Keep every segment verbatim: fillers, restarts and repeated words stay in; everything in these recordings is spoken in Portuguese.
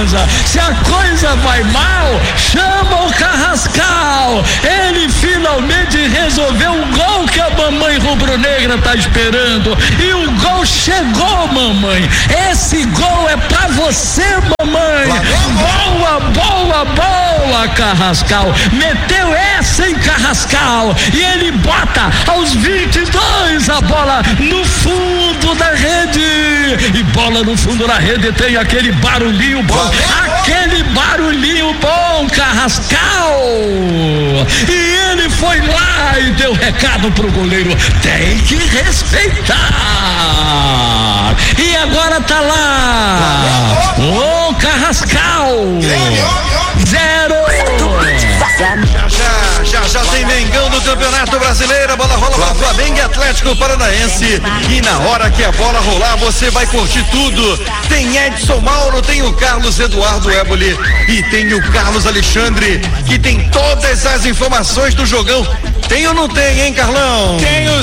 coisa. Se a coisa vai mal, chama o Carrascal. Ele finalmente resolveu o gol que a mamãe rubro-negra tá esperando. E o gol chegou, mamãe. Esse gol é pra você, mamãe. Boa, boa, boa, Carrascal. Meteu essa em Carrascal. E ele bota aos vinte e dois a bola no fundo da rede. E bola no fundo da rede tem aquele barulhinho bom. Aquele barulhinho bom, Carrascal. E ele foi lá e deu recado pro goleiro. Tem que respeitar. E agora tá lá. Ô, Carrascal. Zero. Já, já, já, já tem Mengão do Campeonato Brasileiro. A bola rola para Flamengo e Atlético Paranaense. E na hora que a bola rolar, você vai curtir tudo. Tem Edson Mauro, tem o Carlos Eduardo Éboli e tem o Carlos Alexandre, que tem todas as informações do jogão. Tem ou não tem, hein, Carlão? Tenho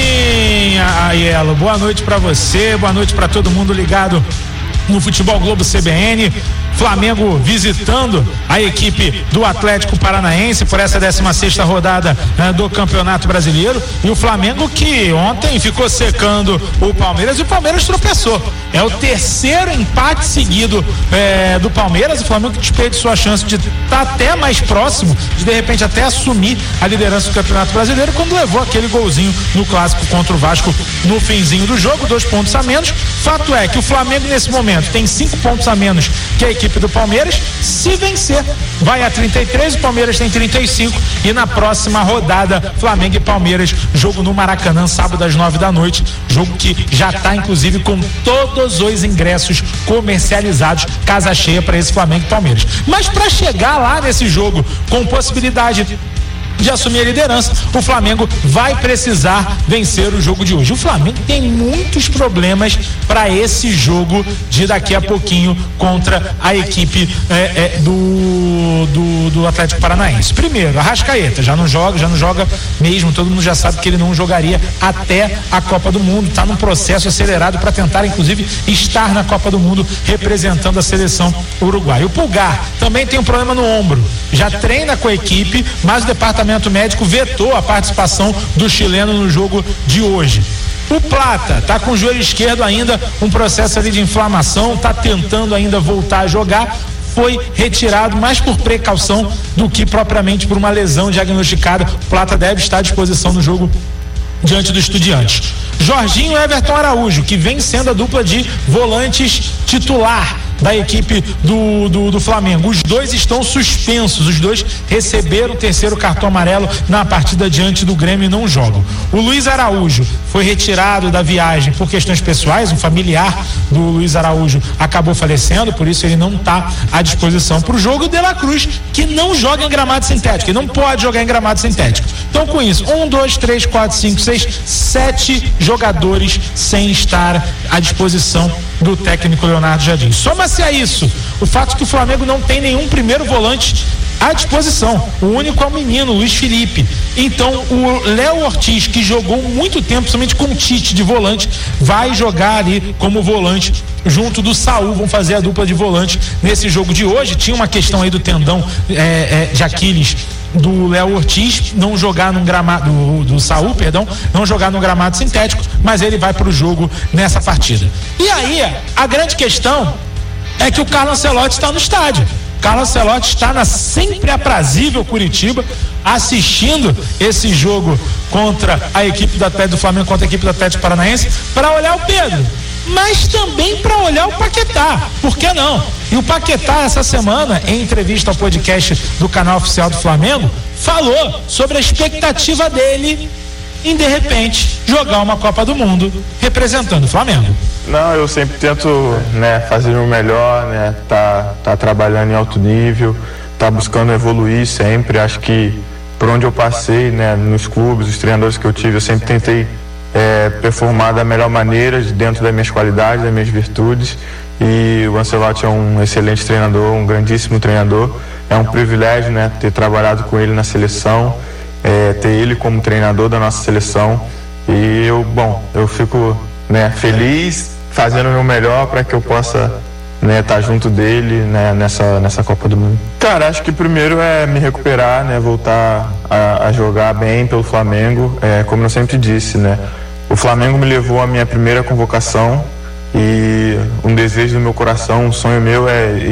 sim, Aiello. Boa noite pra você, boa noite pra todo mundo ligado no Futebol Globo C B N. Flamengo visitando a equipe do Atlético Paranaense por essa décima sexta rodada né, do Campeonato Brasileiro. E o Flamengo que ontem ficou secando o Palmeiras e o Palmeiras tropeçou. É o terceiro empate seguido é, do Palmeiras. O Flamengo desperdiçou a chance de estar tá até mais próximo, de de repente até assumir a liderança do Campeonato Brasileiro, quando levou aquele golzinho no clássico contra o Vasco no finzinho do jogo, dois pontos a menos. Fato é que o Flamengo nesse momento tem cinco pontos a menos que a equipe do Palmeiras. Se vencer, vai a trinta e três, o Palmeiras tem trinta e cinco, e na próxima rodada Flamengo e Palmeiras, jogo no Maracanã, sábado às nove da noite, jogo que já está inclusive com todos os ingressos comercializados, casa cheia para esse Flamengo e Palmeiras. Mas para chegar lá nesse jogo com possibilidade de assumir a liderança, o Flamengo vai precisar vencer o jogo de hoje. O Flamengo tem muitos problemas para esse jogo de daqui a pouquinho contra a equipe é, é, do, do, do Atlético Paranaense. Primeiro, Arrascaeta já não joga, já não joga mesmo, todo mundo já sabe que ele não jogaria até a Copa do Mundo, está num processo acelerado para tentar inclusive estar na Copa do Mundo representando a seleção uruguaia. O Pulgar também tem um problema no ombro, já treina com a equipe, mas o departamento O médico vetou a participação do chileno no jogo de hoje. O Plata está com o joelho esquerdo ainda, um processo ali de inflamação, está tentando ainda voltar a jogar, foi retirado mais por precaução do que propriamente por uma lesão diagnosticada. O Plata deve estar à disposição no jogo diante do Estudiantes. Jorginho e Everton Araújo, que vem sendo a dupla de volantes titular da equipe do, do, do Flamengo. Os dois estão suspensos, os dois receberam o terceiro cartão amarelo na partida diante do Grêmio e não jogam. O Luiz Araújo foi retirado da viagem por questões pessoais, um familiar do Luiz Araújo acabou falecendo, por isso ele não está à disposição para o jogo. O De La Cruz, que não joga em gramado sintético, ele não pode jogar em gramado sintético. Então com isso, um, dois, três, quatro, cinco, seis, sete jogadores sem estar à disposição do técnico Leonardo Jardim. Soma-se a isso o fato de que o Flamengo não tem nenhum primeiro volante à disposição. O único é o menino, Luiz Felipe. Então o Léo Ortiz, que jogou muito tempo somente com o Tite de volante, vai jogar ali como volante junto do Saul, vão fazer a dupla de volante nesse jogo de hoje. Tinha uma questão aí do tendão é, é, de Aquiles do Léo Ortiz, não jogar num gramado do, do Saul, perdão, não jogar num gramado sintético, mas ele vai pro jogo nessa partida. E aí, a grande questão é que o Carlo Ancelotti está no estádio. Carlo Ancelotti está na sempre aprazível Curitiba, assistindo esse jogo contra a equipe do Atlético do Flamengo, contra a equipe do Atlético Paranaense, para olhar o Pedro, mas também para olhar o Paquetá, por que não? E o Paquetá, essa semana, em entrevista ao podcast do canal oficial do Flamengo, falou sobre a expectativa dele em, de repente, jogar uma Copa do Mundo representando o Flamengo. Não, eu sempre tento, né, fazer o melhor, né, tá, tá trabalhando em alto nível, tá buscando evoluir sempre. Acho que por onde eu passei, né, nos clubes, os treinadores que eu tive, eu sempre tentei é, performar da melhor maneira, dentro das minhas qualidades, das minhas virtudes. E o Ancelotti é um excelente treinador, um grandíssimo treinador. É um privilégio, né, ter trabalhado com ele na seleção, é, ter ele como treinador da nossa seleção. E eu, bom, eu fico, né, feliz, fazendo o meu melhor para que eu possa, né, tá junto dele, né, nessa, nessa Copa do Mundo. Cara, acho que primeiro é me recuperar, né, voltar a, a jogar bem pelo Flamengo, é, como eu sempre disse, né, o Flamengo me levou à minha primeira convocação e um desejo do meu coração, um sonho meu é